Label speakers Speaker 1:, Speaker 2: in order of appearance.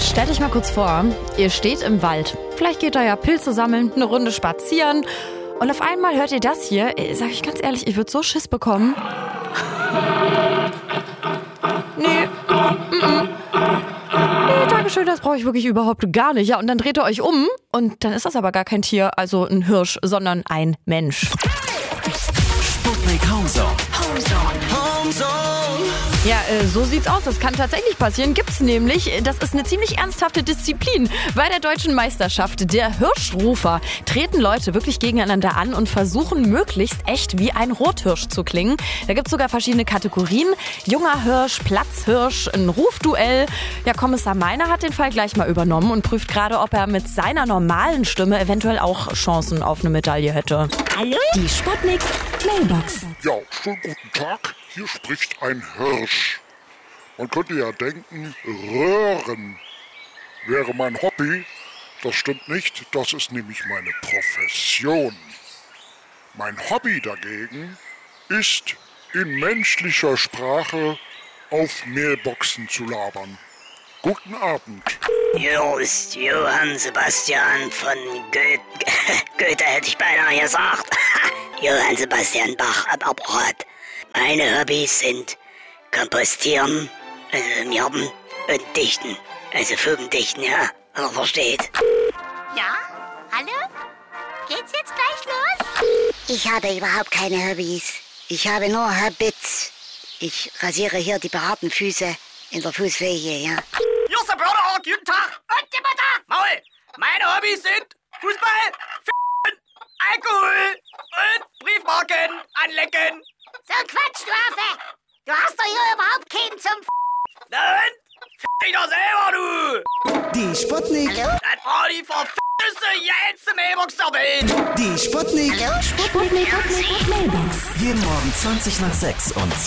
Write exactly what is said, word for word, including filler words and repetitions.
Speaker 1: Stellt euch mal kurz vor, ihr steht im Wald. Vielleicht geht ihr ja Pilze sammeln, eine Runde spazieren. Und auf einmal hört ihr das hier. Sag ich ganz ehrlich, ich würde so Schiss bekommen. Nee. Mm-mm. Nee, Dankeschön, das brauche ich wirklich überhaupt gar nicht. Ja, und dann dreht ihr euch um und dann ist das aber gar kein Tier, also ein Hirsch, sondern ein Mensch.
Speaker 2: Sputnik Homezone.
Speaker 1: Ja, äh, so sieht's aus. Das kann tatsächlich passieren. Gibt's nämlich. Das ist eine ziemlich ernsthafte Disziplin. Bei der deutschen Meisterschaft der Hirschrufer treten Leute wirklich gegeneinander an und versuchen möglichst echt wie ein Rothirsch zu klingen. Da gibt's sogar verschiedene Kategorien. Junger Hirsch, Platzhirsch, ein Rufduell. Ja, Kommissar Meiner hat den Fall gleich mal übernommen und prüft gerade, ob er mit seiner normalen Stimme eventuell auch Chancen auf eine Medaille hätte.
Speaker 3: Hallo? Die Sputnik Mailbox.
Speaker 4: Ja, schönen guten Tag. Hier spricht ein Hirsch. Man könnte ja denken, Röhren wäre mein Hobby. Das stimmt nicht, das ist nämlich meine Profession. Mein Hobby dagegen ist, in menschlicher Sprache auf Mailboxen zu labern. Guten Abend.
Speaker 5: Hier ist Johann Sebastian von Goethe. Goethe hätte ich beinahe gesagt. Johann Sebastian Bach am Apparat. Meine Hobbys sind Kompostieren, also Mierden und Dichten. Also Fugendichten, ja, wenn man versteht.
Speaker 3: Ja? Hallo? Geht's jetzt gleich los?
Speaker 6: Ich habe überhaupt keine Hobbys. Ich habe nur Habits. Ich rasiere hier die behaarten Füße in der Fußpflege, ja.
Speaker 7: Hier ist der Börderort, guten Tag.
Speaker 3: Und die Mutter?
Speaker 7: Maul, meine Hobbys sind Fußball, F***en, Alkohol und Briefmarken anlecken.
Speaker 3: So ein Quatsch, du Affe! Du hast doch hier überhaupt keinen zum F***.
Speaker 7: Na und? F*** dich doch selber, du!
Speaker 2: Die Sputnik.
Speaker 3: Hallo?
Speaker 7: Das war die verfickteste geilste Mailbox der Welt!
Speaker 2: Die Sputnik.
Speaker 3: Hallo?
Speaker 6: Sputnik Mailbox.
Speaker 2: Jeden Morgen zwanzig nach sechs und